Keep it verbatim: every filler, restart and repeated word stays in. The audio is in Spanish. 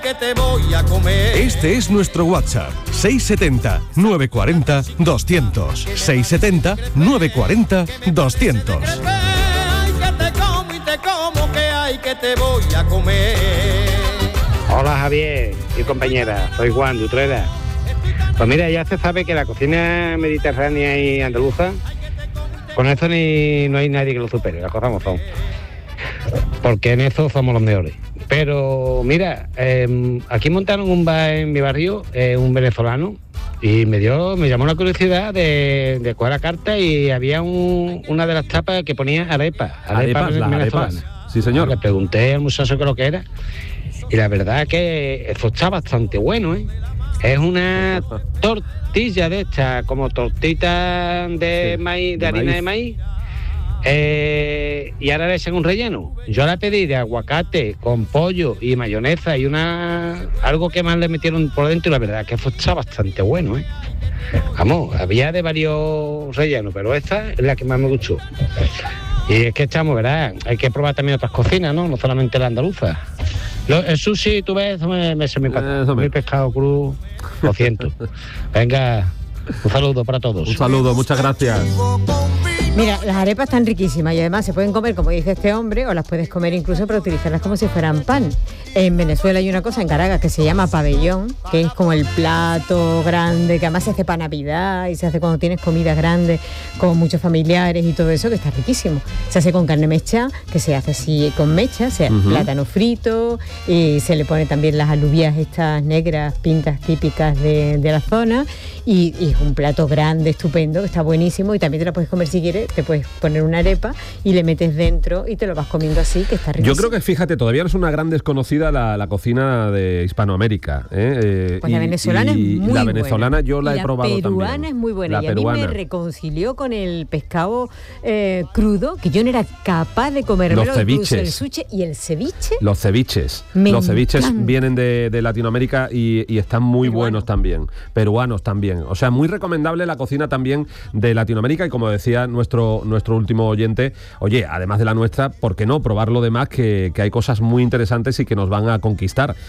que te voy a comer. Este es nuestro WhatsApp, seis setenta, novecientos cuarenta, doscientos. seis setenta, novecientos cuarenta, doscientos. Ay, que te como y te como, que hay que te voy a comer. Hola Javier y compañera, soy Juan de Utrera. Pues mira, ya se sabe que la cocina mediterránea y andaluza, con eso ni no hay nadie que lo supere, las cosas como son. Porque en eso somos los mejores. Pero mira, eh, aquí montaron un bar en mi barrio, eh, un venezolano, y me dio, me llamó la curiosidad de, de coger la carta y había un, una de las tapas que ponía arepas, arepas, arepas las arepas. Sí, señor. Le pregunté al muchacho qué lo que era y la verdad que eso está bastante bueno, ¿eh? Es una tortilla de esta, como tortita de sí, maíz, de, de harina maíz. de maíz. Eh, y ahora le echan un relleno. Yo la pedí de aguacate con pollo y mayonesa y una algo que más le metieron por dentro y la verdad que eso está bastante bueno, ¿eh? Vamos, había de varios rellenos, pero esta es la que más me gustó. Y es que estamos, ¿verdad? Hay que probar también otras cocinas, ¿no? No solamente la andaluza. Lo, el sushi, tú ves, me, me, se me pasa. Mi pescado crudo, lo siento. Venga, un saludo para todos. Un saludo, muchas gracias. Mira, las arepas están riquísimas y además se pueden comer, como dice este hombre, o las puedes comer incluso para utilizarlas como si fueran pan. En Venezuela hay una cosa en Caracas que se llama pabellón, que es como el plato grande, que además se hace para Navidad y se hace cuando tienes comidas grandes con muchos familiares y todo eso, que está riquísimo. Se hace con carne mecha, que se hace así con mecha, se hace uh-huh. plátano frito y se le pone también las alubias estas negras, pintas típicas de, de la zona y, y es un plato grande, estupendo, que está buenísimo y también te la puedes comer si quieres. Te puedes poner una arepa y le metes dentro y te lo vas comiendo así, que está riquísimo. Yo creo que, fíjate, todavía no es una gran desconocida la, la cocina de Hispanoamérica. ¿eh? Pues y, la venezolana y, es muy la venezolana buena. yo la, y he probado también. La peruana es muy buena la y peruana. a mí me reconcilió con el pescado eh, crudo, que yo no era capaz de comerlo. Los ceviches. El sushi y el ceviche. Los ceviches. Me Los ceviches encanta. vienen de, de Latinoamérica y, y están muy Peruano. buenos también. Peruanos también. O sea, muy recomendable la cocina también de Latinoamérica y como decía nuestro, nuestro último oyente, oye, además de la nuestra, ¿por qué no probar lo demás? Que, que hay cosas muy interesantes y que nos van a conquistar.